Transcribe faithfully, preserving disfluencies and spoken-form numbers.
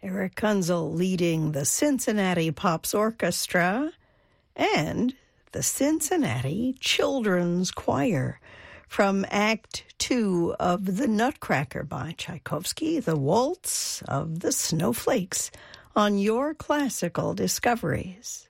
Eric Kunzel leading the Cincinnati Pops Orchestra and the Cincinnati Children's Choir from Act Two of The Nutcracker by Tchaikovsky, the Waltz of the Snowflakes, on Your Classical Discoveries.